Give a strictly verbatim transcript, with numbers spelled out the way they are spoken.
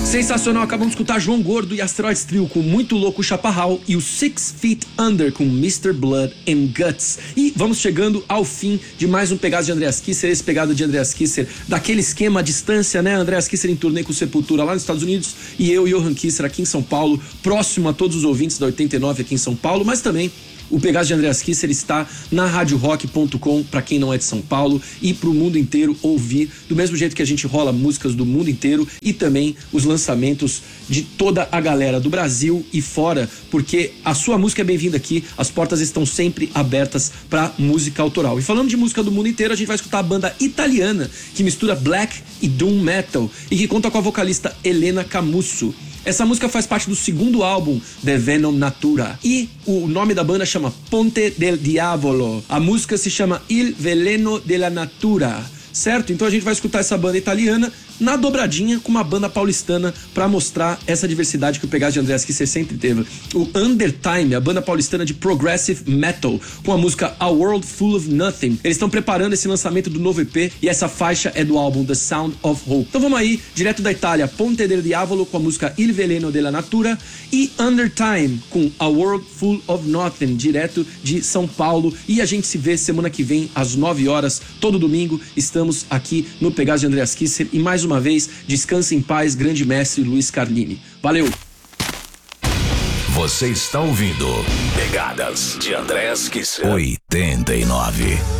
Sensacional, acabamos de escutar João Gordo e Asteroids Trio com Muito Louco Chaparral e o Six Feet Under com mister Blood and Guts. E vamos chegando ao fim de mais um Pegado de Andreas Kisser, esse Pegado de Andreas Kisser, daquele esquema à distância, né? Andreas Kisser em turnê com Sepultura lá nos Estados Unidos e eu, Johan Kisser, aqui em São Paulo, próximo a todos os ouvintes da oitenta e nove aqui em São Paulo, mas também o Pegado de Andreas Kisser está na rádio rock ponto com para quem não é de São Paulo e pro mundo inteiro ouvir, do mesmo jeito que a gente rola músicas do mundo inteiro e também os lançamentos de toda a galera do Brasil e fora, porque a sua música é bem-vinda aqui, as portas estão sempre abertas para música autoral. E falando de música do mundo inteiro, a gente vai escutar a banda italiana que mistura black e doom metal e que conta com a vocalista Elena Camusso. Essa música faz parte do segundo álbum The Venom Natura e o nome da banda chama Ponte del Diavolo. A música se chama Il Veleno della Natura, certo? Então a gente vai escutar essa banda italiana na dobradinha com uma banda paulistana para mostrar essa diversidade que o Pegado de Andreas Kisser sempre teve. O Undertime, a banda paulistana de progressive metal, com a música A World Full of Nothing. Eles estão preparando esse lançamento do novo E P e essa faixa é do álbum The Sound of Hope. Então vamos aí, direto da Itália, Ponte del Diavolo com a música Il Veleno della Natura e Undertime com A World Full of Nothing, direto de São Paulo. E a gente se vê semana que vem às nove horas, todo domingo. Estamos aqui no Pegado de Andreas Kisser e mais uma vez, descanse em paz, grande mestre Luiz Carlini. Valeu! Você está ouvindo Pegadas de Andreas Kisser oitenta e nove.